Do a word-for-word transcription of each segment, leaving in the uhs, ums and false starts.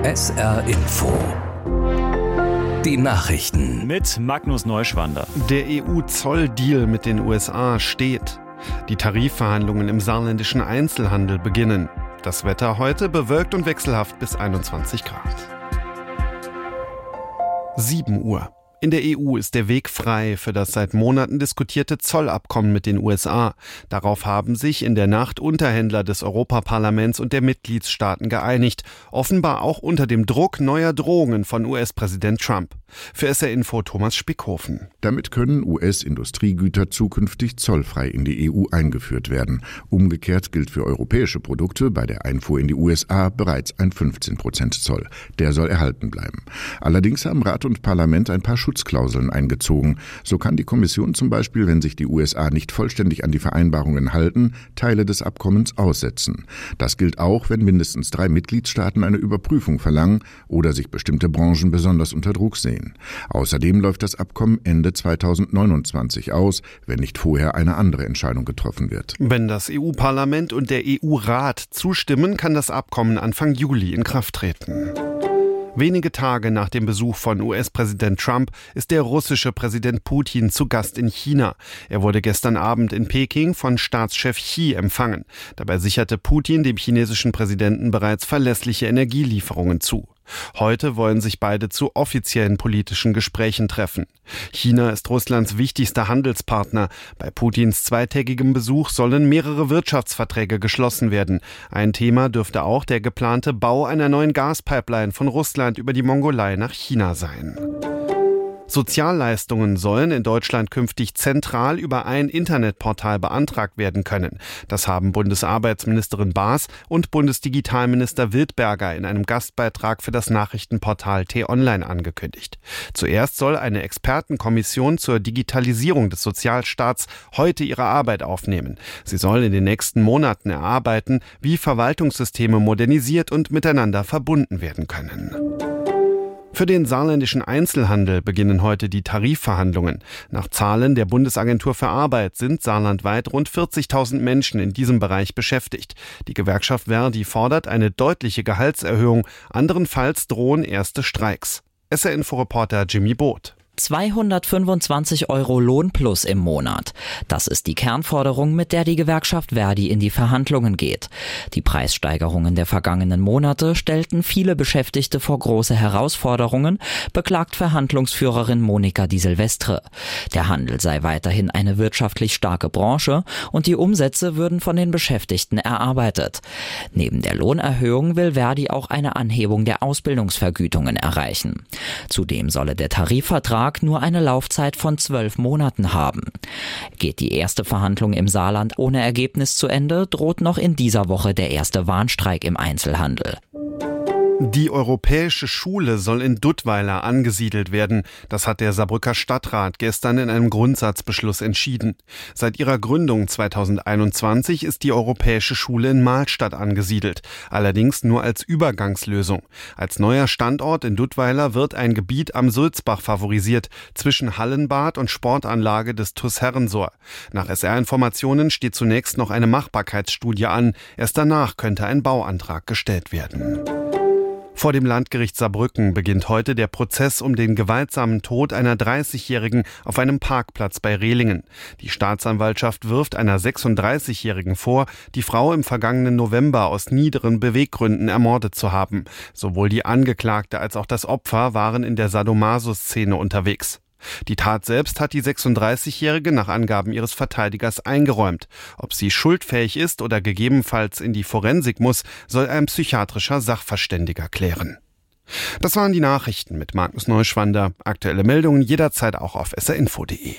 S R Info. Die Nachrichten. Mit Magnus Neuschwander. Der E U-Zolldeal mit den U S A steht. Die Tarifverhandlungen im saarländischen Einzelhandel beginnen. Das Wetter heute bewölkt und wechselhaft bis einundzwanzig Grad. sieben Uhr. In der E U ist der Weg frei für das seit Monaten diskutierte Zollabkommen mit den U S A. Darauf haben sich in der Nacht Unterhändler des Europaparlaments und der Mitgliedstaaten geeinigt, offenbar auch unter dem Druck neuer Drohungen von U S-Präsident Trump. Für S R Info Thomas Spickhofen. Damit können U S-Industriegüter zukünftig zollfrei in die E U eingeführt werden. Umgekehrt gilt für europäische Produkte bei der Einfuhr in die U S A bereits ein fünfzehn Prozent Zoll. Der soll erhalten bleiben. Allerdings haben Rat und Parlament ein paar Schutzklauseln eingezogen. So kann die Kommission zum Beispiel, wenn sich die U S A nicht vollständig an die Vereinbarungen halten, Teile des Abkommens aussetzen. Das gilt auch, wenn mindestens drei Mitgliedstaaten eine Überprüfung verlangen oder sich bestimmte Branchen besonders unter Druck sehen. Außerdem läuft das Abkommen Ende zweitausendneunundzwanzig aus, wenn nicht vorher eine andere Entscheidung getroffen wird. Wenn das E U-Parlament und der E U-Rat zustimmen, kann das Abkommen Anfang Juli in Kraft treten. Wenige Tage nach dem Besuch von U S-Präsident Trump ist der russische Präsident Putin zu Gast in China. Er wurde gestern Abend in Peking von Staatschef Xi empfangen. Dabei sicherte Putin dem chinesischen Präsidenten bereits verlässliche Energielieferungen zu. Heute wollen sich beide zu offiziellen politischen Gesprächen treffen. China ist Russlands wichtigster Handelspartner. Bei Putins zweitägigem Besuch sollen mehrere Wirtschaftsverträge geschlossen werden. Ein Thema dürfte auch der geplante Bau einer neuen Gaspipeline von Russland über die Mongolei nach China sein. Sozialleistungen sollen in Deutschland künftig zentral über ein Internetportal beantragt werden können. Das haben Bundesarbeitsministerin Baas und Bundesdigitalminister Wildberger in einem Gastbeitrag für das Nachrichtenportal T-Online angekündigt. Zuerst soll eine Expertenkommission zur Digitalisierung des Sozialstaats heute ihre Arbeit aufnehmen. Sie soll in den nächsten Monaten erarbeiten, wie Verwaltungssysteme modernisiert und miteinander verbunden werden können. Für den saarländischen Einzelhandel beginnen heute die Tarifverhandlungen. Nach Zahlen der Bundesagentur für Arbeit sind saarlandweit rund vierzigtausend Menschen in diesem Bereich beschäftigt. Die Gewerkschaft ver.di fordert eine deutliche Gehaltserhöhung, anderenfalls drohen erste Streiks. S R-Info-Reporter Jimmy Both. zweihundertfünfundzwanzig Euro Lohn plus im Monat. Das ist die Kernforderung, mit der die Gewerkschaft ver.di in die Verhandlungen geht. Die Preissteigerungen der vergangenen Monate stellten viele Beschäftigte vor große Herausforderungen, beklagt Verhandlungsführerin Monika Di Silvestre. Der Handel sei weiterhin eine wirtschaftlich starke Branche und die Umsätze würden von den Beschäftigten erarbeitet. Neben der Lohnerhöhung will ver.di auch eine Anhebung der Ausbildungsvergütungen erreichen. Zudem solle der Tarifvertrag nur eine Laufzeit von zwölf Monaten haben. Geht die erste Verhandlung im Saarland ohne Ergebnis zu Ende, droht noch in dieser Woche der erste Warnstreik im Einzelhandel. Die Europäische Schule soll in Duttweiler angesiedelt werden. Das hat der Saarbrücker Stadtrat gestern in einem Grundsatzbeschluss entschieden. Seit ihrer Gründung zweitausendeinundzwanzig ist die Europäische Schule in Mahlstadt angesiedelt, allerdings nur als Übergangslösung. Als neuer Standort in Duttweiler wird ein Gebiet am Sulzbach favorisiert, zwischen Hallenbad und Sportanlage des T U S Herrensohr. Nach S R-Informationen steht zunächst noch eine Machbarkeitsstudie an. Erst danach könnte ein Bauantrag gestellt werden. Vor dem Landgericht Saarbrücken beginnt heute der Prozess um den gewaltsamen Tod einer dreißigjährigen auf einem Parkplatz bei Rehlingen. Die Staatsanwaltschaft wirft einer sechsunddreißigjährigen vor, die Frau im vergangenen November aus niederen Beweggründen ermordet zu haben. Sowohl die Angeklagte als auch das Opfer waren in der Sadomaso-Szene unterwegs. Die Tat selbst hat die sechsunddreißigjährige nach Angaben ihres Verteidigers eingeräumt. Ob sie schuldfähig ist oder gegebenenfalls in die Forensik muss, soll ein psychiatrischer Sachverständiger klären. Das waren die Nachrichten mit Magnus Neuschwander. Aktuelle Meldungen jederzeit auch auf S R info punkt de.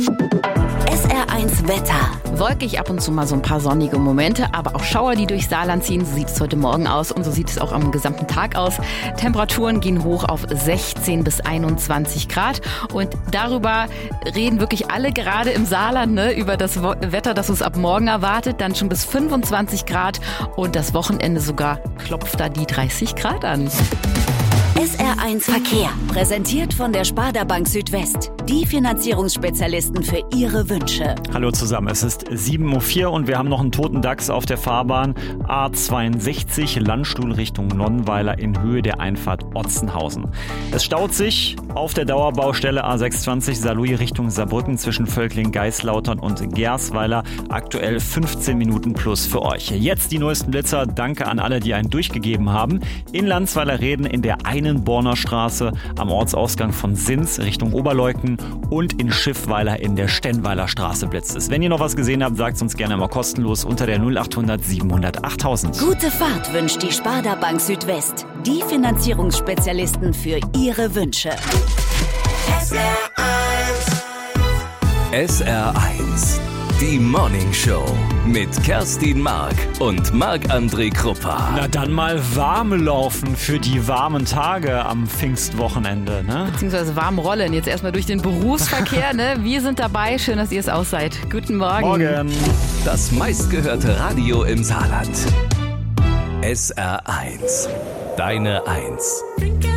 S R eins Wetter. Wolkig, ab und zu mal so ein paar sonnige Momente, aber auch Schauer, die durch Saarland ziehen. So sieht es heute Morgen aus und so sieht es auch am gesamten Tag aus. Temperaturen gehen hoch auf sechzehn bis einundzwanzig Grad und darüber reden wirklich alle gerade im Saarland, ne, über das Wetter, das uns ab morgen erwartet. Dann schon bis fünfundzwanzig Grad und das Wochenende sogar klopft da die dreißig Grad an. S R eins Verkehr, präsentiert von der Sparda Bank Südwest. die Finanzierungsspezialisten für Ihre Wünsche. Hallo zusammen, es ist sieben Uhr vier und wir haben noch einen toten Dachs auf der Fahrbahn. A zweiundsechzig, Landstuhl Richtung Nonnenweiler in Höhe der Einfahrt Otzenhausen. Es staut sich auf der Dauerbaustelle A sechshundertzwanzig Saarlouis Richtung Saarbrücken zwischen Völkling, Geislautern und Gersweiler. Aktuell fünfzehn Minuten plus für euch. Jetzt die neuesten Blitzer. Danke an alle, die einen durchgegeben haben. In Landsweiler Reden in der Einenborner Straße am Ortsausgang von Sins Richtung Oberleuten und in Schiffweiler in der Stenweiler Straße blitzt es. Wenn ihr noch was gesehen habt, sagt es uns gerne mal kostenlos unter der null achthundert siebenhundert achttausend. Gute Fahrt wünscht die Sparda Bank Südwest. Die Finanzierungsspezialisten für Ihre Wünsche. S R eins. S R eins. Die Morning Show mit Kerstin Mark und Marc-André Kruppa. Na dann mal warm laufen für die warmen Tage am Pfingstwochenende, ne? Beziehungsweise warm rollen. Jetzt erstmal durch den Berufsverkehr, ne? Wir sind dabei. Schön, dass ihr es auch seid. Guten Morgen. Morgen. Das meistgehörte Radio im Saarland. S R eins. Deine Eins.